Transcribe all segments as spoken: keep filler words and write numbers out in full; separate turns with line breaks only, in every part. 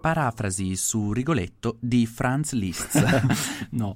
parafrasi su Rigoletto di Franz Liszt.
No,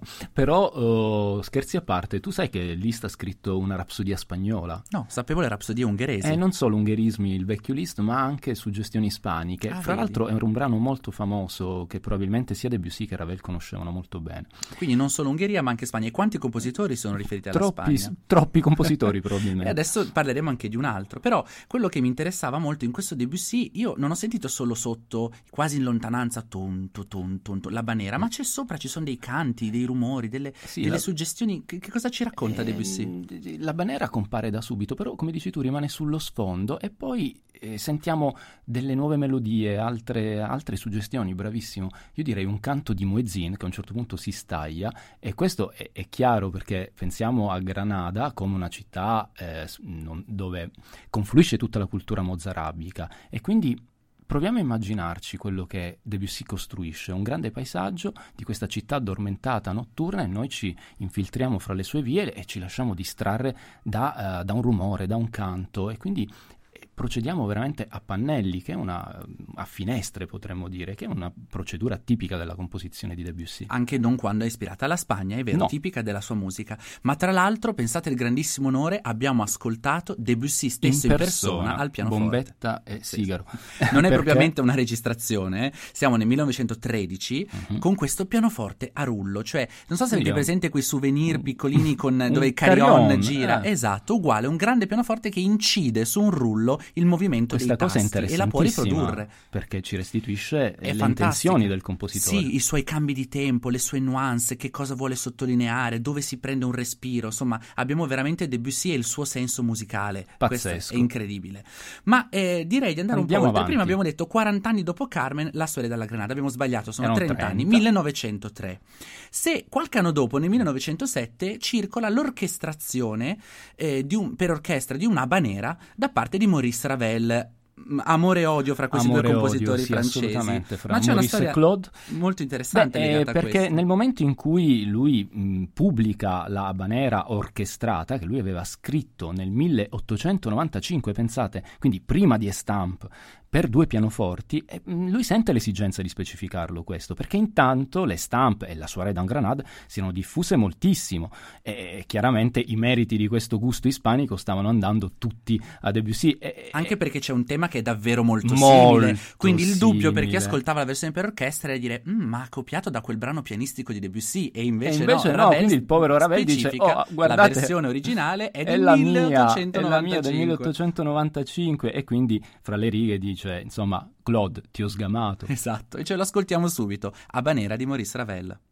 però uh, scherzi a parte, tu sai che Liszt ha scritto una rapsodia spagnola?
No, sapevo le rapsodie ungheresi.
E non solo ungherismi, il vecchio Liszt, ma anche suggestioni ispaniche.
Ah,
Fra
vedi?
l'altro è un brano molto famoso che probabilmente sia Debussy che Ravel conoscevano molto bene.
Quindi non solo Ungheria ma anche Spagna. E quanti compositori sono riferiti alla
Troppi,
Spagna?
troppi compositori probabilmente.
E adesso parleremo anche di un altro. Però quello che mi interessava molto in questo Debussy, io non ho sentito solo sotto, quasi in lontananza, tun, tun, tun, tun, tun, l'habanera, ma c'è sopra, ci sono dei canti, dei rumori, delle,
Sì,
delle
la-
suggestioni. Che, che cosa ci racconta
Eh,
Debussy?
La banera compare da subito, però come dici tu rimane sullo sfondo e poi eh, sentiamo delle nuove melodie, altre, altre suggestioni, bravissimo. Io direi un canto di Muezzin che a un certo punto si staglia e questo è, è chiaro perché pensiamo a Granada come una città eh, s- non- dove confluisce tutta la cultura mozarabica e quindi proviamo a immaginarci quello che Debussy costruisce, un grande paesaggio di questa città addormentata notturna e noi ci infiltriamo fra le sue vie e ci lasciamo distrarre da, eh, da un rumore, da un canto e quindi eh, procediamo veramente a pannelli, che è una, a finestre potremmo dire, che è una procedura tipica della composizione di Debussy.
Anche non quando è ispirata alla Spagna, è vero,
No.
tipica della sua musica. Ma tra l'altro, pensate il grandissimo onore, abbiamo ascoltato Debussy stesso in persona, al pianoforte.
Bombetta e
Sì.
sigaro.
Non è
Perché?
propriamente una registrazione, eh. Siamo nel millenovecentotredici
Mhm.
con questo pianoforte a rullo, cioè non so se avete
Quindi è un-
presente quei souvenir piccolini con,
un
dove il carillon
carillon,
gira,
eh.
esatto, uguale, un grande pianoforte che incide su un rullo il movimento
Questa
dei
cosa è
tasti e la può
interessantissima
riprodurre.
perché ci restituisce
È
le
fantastica.
intenzioni del compositore.
Sì, i suoi cambi di tempo, le sue nuance, che cosa vuole sottolineare, dove si prende un respiro, insomma, abbiamo veramente Debussy e il suo senso musicale. Questo
Pazzesco.
è incredibile. Ma eh, direi di andare
Andiamo
un po' oltre.
avanti.
Prima abbiamo detto quaranta anni dopo Carmen, la storia della Granada. Abbiamo sbagliato, sono
Erano
trenta anni,
trenta.
millenovecentotre. Se qualche anno dopo, nel millenovecentosette, circola l'orchestrazione eh, di un- per orchestra di una habanera da parte di Maurice Ravel. Amore e odio fra questi
Amore
due
e odio,
compositori
sì,
francesi.
assolutamente, fra
Ma c'è una
Maurice
storia
e Claude.
molto interessante
Beh, eh,
legata a
perché
questo.
nel momento in cui lui mh, pubblica la habanera orchestrata, che lui aveva scritto nel milleottocentonovantacinque, pensate, quindi prima di Estampe, per due pianoforti, e mh, lui sente l'esigenza di specificarlo questo, perché intanto l'Estampe e la Soirée d'un Granade si erano diffuse moltissimo e chiaramente i meriti di questo gusto ispanico stavano andando tutti a Debussy. E,
Anche perché c'è un tema che è davvero molto,
Molto
simile. Quindi il dubbio per chi
simile.
ascoltava la versione per orchestra era dire "Mm, ma ha copiato da quel brano pianistico di Debussy", e invece,
E invece no,
Ravel
quindi il povero Ravel dice,
specifica,
"Oh, guardate,
la versione originale è del
la mia, è
milleottocentonovantacinque.
la mia del milleottocentonovantacinque", e quindi fra le righe dice, insomma, Claude, ti ho sgamato.
Esatto, e ce lo ascoltiamo subito. Habanera di Maurice Ravel.